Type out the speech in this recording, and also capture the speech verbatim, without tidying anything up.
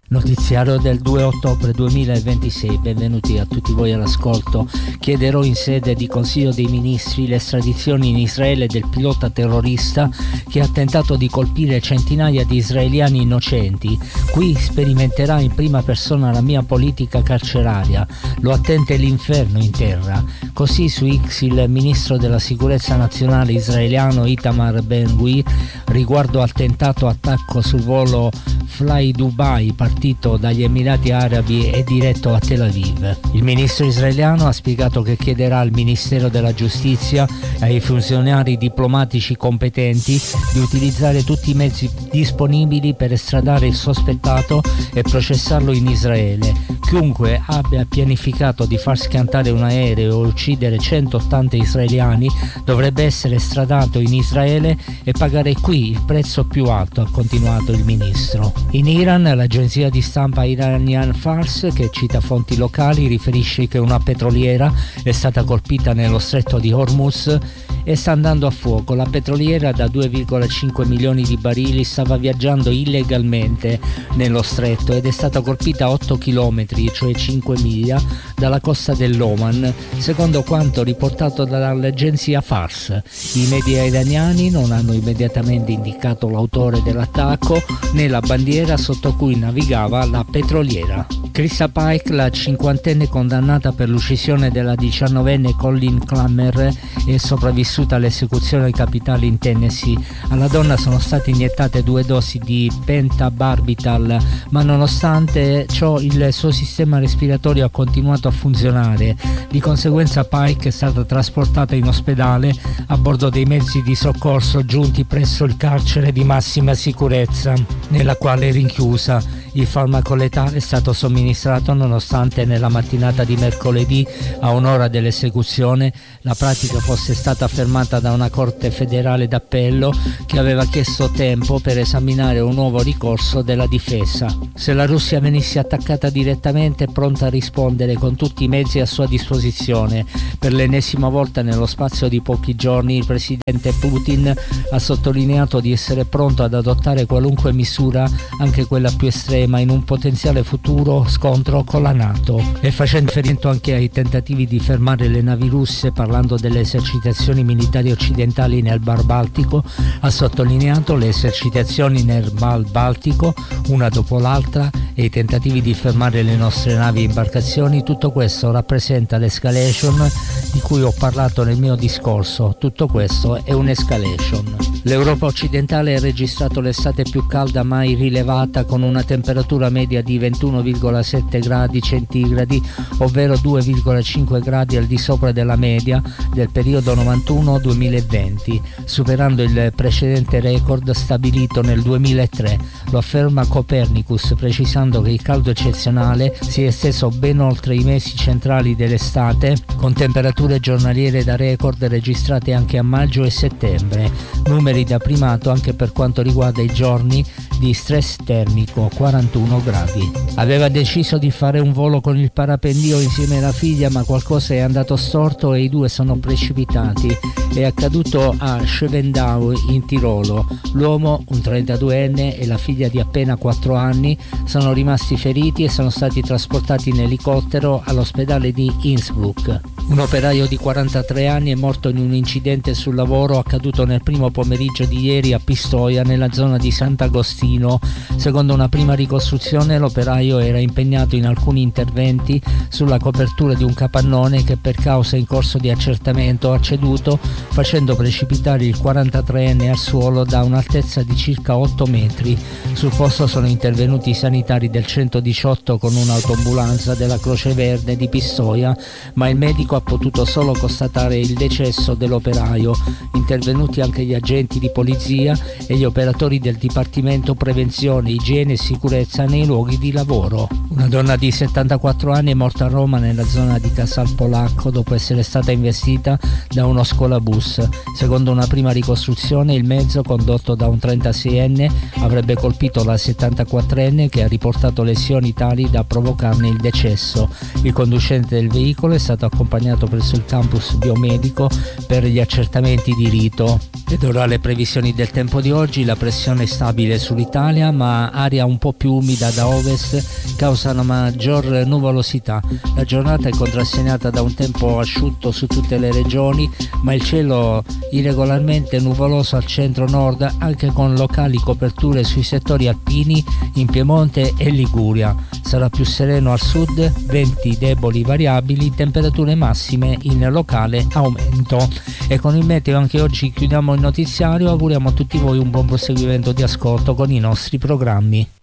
Notiziario del due ottobre duemilaventisei, benvenuti a tutti voi all'ascolto. Chiederò in sede di Consiglio dei Ministri l'estradizione in Israele del pilota terrorista che ha tentato di colpire centinaia di israeliani innocenti. Qui sperimenterà in prima persona la mia politica carceraria, lo attende l'inferno in terra. Così su X il ministro della sicurezza nazionale israeliano Itamar Ben-Gvir riguardo al tentato attacco sul volo Fly Dubai partito dagli Emirati Arabi e diretto a Tel Aviv. Il ministro israeliano ha spiegato che chiederà al Ministero della Giustizia e ai funzionari diplomatici competenti di utilizzare tutti i mezzi disponibili per estradare il sospettato e processarlo in Israele. Chiunque abbia pianificato di far schiantare un aereo o uccidere centottanta israeliani dovrebbe essere estradato in Israele e pagare qui il prezzo più alto, ha continuato il ministro. In Iran, l'agenzia di stampa Iranian Fars, che cita fonti locali, riferisce che una petroliera è stata colpita nello stretto di Hormuz e sta andando a fuoco. La petroliera da due virgola cinque milioni di barili stava viaggiando illegalmente nello stretto ed è stata colpita a otto chilometri, cioè cinque miglia, dalla costa dell'Oman, secondo quanto riportato dall'agenzia Fars. I media iraniani non hanno immediatamente indicato l'autore dell'attacco né la bandiera sotto cui navigava la petroliera. Krista Pike, la cinquantenne condannata per l'uccisione della diciannovenne Colleen Clammer, è sopravvissuta all'esecuzione capitale in Tennessee. Alla donna sono state iniettate due dosi di pentobarbital, ma nonostante ciò il suo sistema respiratorio ha continuato a funzionare. Di conseguenza Pike è stata trasportata in ospedale a bordo dei mezzi di soccorso giunti presso il carcere di massima sicurezza, nella quale è rinchiusa. Il farmaco letale è stato somministrato nonostante nella mattinata di mercoledì, a un'ora dell'esecuzione, la pratica fosse stata fermata da una corte federale d'appello che aveva chiesto tempo per esaminare un nuovo ricorso della difesa. Se la Russia venisse attaccata direttamente è pronta a rispondere con tutti i mezzi a sua disposizione. Per l'ennesima volta nello spazio di pochi giorni il presidente Putin ha sottolineato di essere pronto ad adottare qualunque misura, anche quella più estrema, in un potenziale futuro scontro con la NATO, e facendo riferimento anche ai tentativi di fermare le navi russe, parlando delle esercitazioni militari occidentali nel Mar Baltico, ha sottolineato le esercitazioni nel Mar Baltico una dopo l'altra e i tentativi di fermare le nostre navi e imbarcazioni. Tutto questo rappresenta l'escalation di cui ho parlato nel mio discorso. Tutto questo è un'escalation. L'Europa occidentale ha registrato l'estate più calda mai rilevata, con una temperatura media di ventuno virgola sette gradi centigradi, ovvero due virgola cinque gradi al di sopra della media del periodo novantuno duemilaventi, superando il precedente record stabilito nel duemilatré. Lo afferma Copernicus, precisando che il caldo eccezionale si è esteso ben oltre i mesi centrali dell'estate, con temperature giornaliere da record registrate anche a maggio e settembre, numeri da primato anche per quanto riguarda i giorni di stress termico, quarantuno gradi. Aveva deciso di fare un volo con il parapendio insieme alla figlia, ma qualcosa è andato storto e i due sono precipitati. È accaduto a Schwendau in Tirolo. L'uomo, un trentaduenne, e la figlia di appena quattro anni sono rimasti feriti e sono stati trasportati in elicottero all'ospedale di Innsbruck. Un operaio di quarantatré anni è morto in un incidente sul lavoro accaduto nel primo pomeriggio di ieri a Pistoia, nella zona di Sant'Agostino. Secondo una prima ricostruzione, l'operaio era impegnato in alcuni interventi sulla copertura di un capannone che, per causa in corso di accertamento, ha ceduto, facendo precipitare il quarantatreenne al suolo da un'altezza di circa otto metri. Sul posto sono intervenuti i sanitari del centodiciotto con un'autoambulanza della Croce Verde di Pistoia, ma il medico ha potuto solo constatare il decesso dell'operaio. Intervenuti anche gli agenti di polizia e gli operatori del Dipartimento Prevenzione, Igiene e Sicurezza nei luoghi di lavoro. Una donna di settantaquattro anni è morta a Roma, nella zona di Casal Polacco, dopo essere stata investita da uno scolabus. Secondo una prima ricostruzione, il mezzo, condotto da un trentaseienne, avrebbe colpito la settantaquattrenne, che ha riportato lesioni tali da provocarne il decesso. Il conducente del veicolo è stato accompagnato presso il campus biomedico per gli accertamenti di rito ed ora le le previsioni del tempo di oggi, la pressione è stabile sull'Italia, ma aria un po' più umida da ovest causa una maggior nuvolosità. La giornata è contrassegnata da un tempo asciutto su tutte le regioni, ma il cielo irregolarmente nuvoloso al centro-nord, anche con locali coperture sui settori alpini in Piemonte e Liguria. Sarà più sereno al sud, venti deboli variabili, temperature massime in locale aumento. E con il meteo anche oggi chiudiamo il notiziario. Auguriamo a tutti voi un buon proseguimento di ascolto con i nostri programmi.